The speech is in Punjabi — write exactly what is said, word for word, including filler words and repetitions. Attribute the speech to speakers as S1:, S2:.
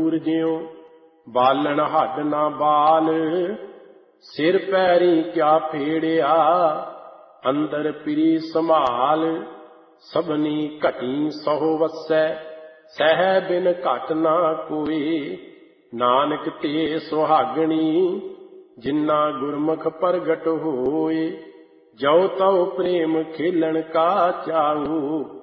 S1: ਖਡੂਰ ਜਿਉ। ਬਾਲਣ ਹੱਡ ਨਾ ਬਾਲ, ਸਿਰ ਪੈਰੀ ਕਿਆ ਫੇੜਿਆ। ਅੰਦਰ ਪਿਰੀ ਸੰਭਾਲ, ਸਭਨੀ ਘਟੀ ਸਹੁ ਵਸੈ। ਸਹਿ ਬਿਨ ਘਟ ਨਾ ਕੋਇ, ਨਾਨਕ ਤੇ ਸੁਹਾਗਣੀ। ਜਿਨਾ ਗੁਰਮੁਖ ਪ੍ਰਗਟ ਹੋਏ, ਜਉ ਤਉ ਪ੍ਰੇਮ ਖੇਲਣ ਕਾ ਚਾਉ।